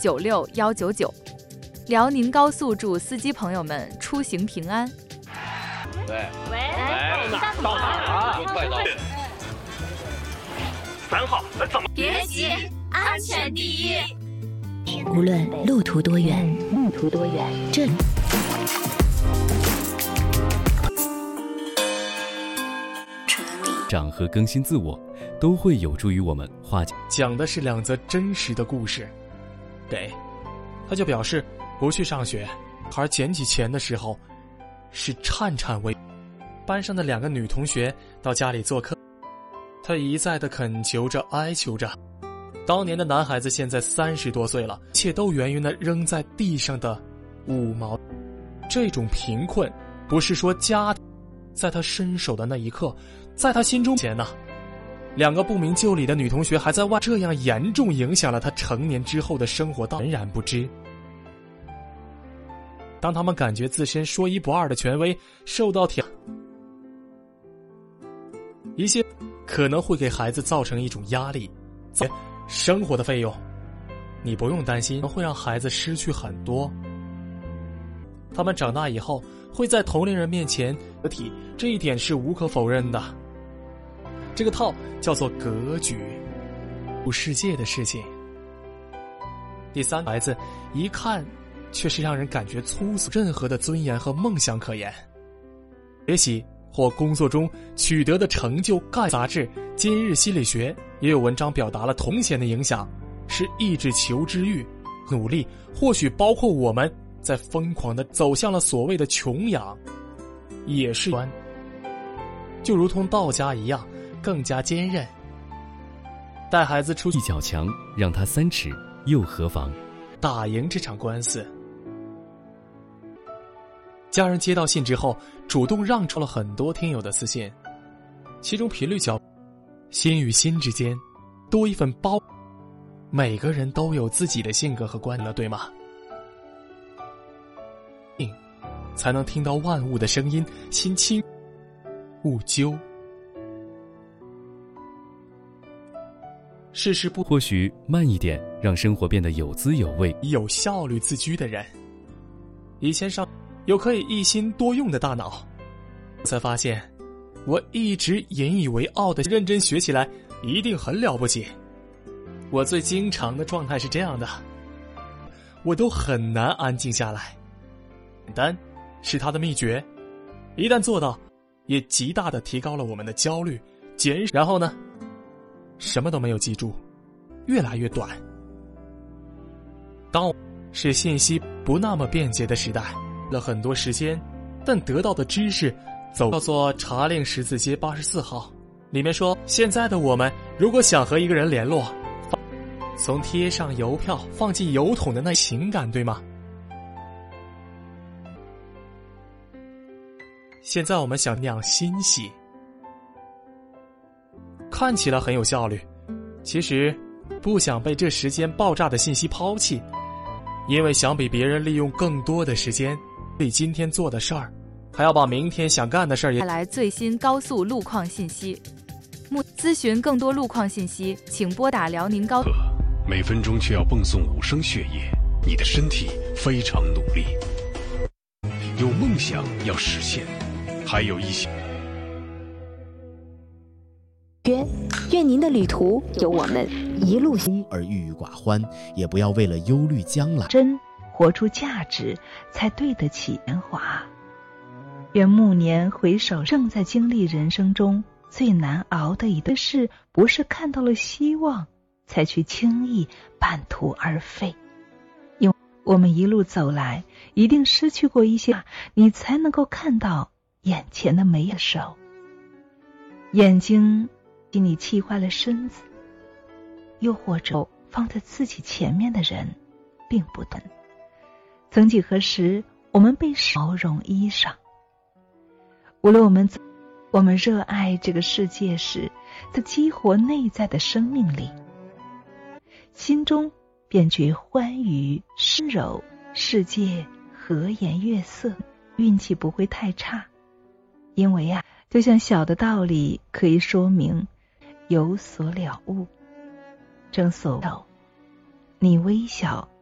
96199。辽宁高速祝司机朋友们出行平安。 喂，到哪儿啊？快到3号，怎么？ 别急，安全第一。 无论路途多远，这里长和更新自我都会有助于我们化解。 讲的是2则真实的故事。他就表示不去上学，而捡起钱的时候是颤颤巍。班上的2个女同学到家里做客，他一再的恳求着哀求着。当年的男孩子现在30多岁了，一切都源于那扔在地上的5毛。这种贫困不是说家在他伸手的那一刻，在他心中前呢，2个不明就里的女同学还在外，这样严重影响了他成年之后的生活，浑然不知。当他们感觉自身说一不二的权威受到一些可能会给孩子造成一种压力，生活的费用你不用担心会让孩子失去很多。他们长大以后会在同龄人面前得体，这一点是无可否认的。这个套叫做格局，不世界的事情。第3，孩子一看却是让人感觉粗俗，任何的尊严和梦想可言。学习或工作中取得的成就，杂志《今日心理学》也有文章表达了同显的影响，是抑制求知欲，努力或许包括我们在疯狂地走向了所谓的穷养，也是就如同道家一样更加坚韧。带孩子出去一较强，让他3尺又何妨？ 打赢这场官司。家人接到信之后，主动让出了很多听友的私信，其中频率较心与心之间多一份包。每个人都有自己的性格和观念了，对吗？才能听到万物的声音，心清勿揪。事事不或许慢一点，让生活变得有滋有味。 有效率自居的人，以前上有可以一心多用的大脑，才发现我一直引以为傲的认真学起来一定很了不起。我最经常的状态是这样的，我都很难安静下来。简单是它的秘诀，一旦做到，也极大的提高了我们的焦虑，然后呢，什么都没有记住，越来越短。当是信息不那么便捷的时代，了很多时间，但得到的知识叫做茶令十字街84号，里面说，现在的我们如果想和一个人联络，从贴上邮票放进邮筒的那情感，对吗？现在我们想酿欣喜，看起来很有效率，其实不想被这时间爆炸的信息抛弃，因为想比别人利用更多的时间，为今天做的事儿，还要把明天想干的事儿也带来最新高速路况信息。咨询更多路况信息，请拨打辽宁高。 每分钟却要泵送5升血液，你的身体非常努力。有梦想要实现，还有一些。 愿您的旅途有我们一路而郁郁寡欢，也不要为了忧虑将来。 真活出价值，才对得起年华。愿暮年回首，正在经历人生中最难熬的一段事，不是看到了希望才去轻易半途而废。因为我们一路走来，一定失去过一些，你才能够看到眼前的美手。眼睛给你气坏了身子，又或者放在自己前面的人并不短。曾几何时，我们被毛绒衣裳。无论我们热爱这个世界时，在激活内在的生命力，心中便觉欢愉深柔，世界和颜悦色，运气不会太差。因为就像小的道理可以说明有所了悟。正所谓，你微小